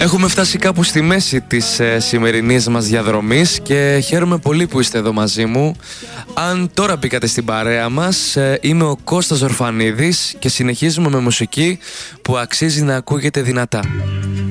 Έχουμε φτάσει κάπου στη μέση της σημερινής μας διαδρομής και χαίρομαι πολύ που είστε εδώ μαζί μου. Αν τώρα μπήκατε στην παρέα μας, είμαι ο Κώστας Ορφανίδης και συνεχίζουμε με μουσική που αξίζει να ακούγεται δυνατά.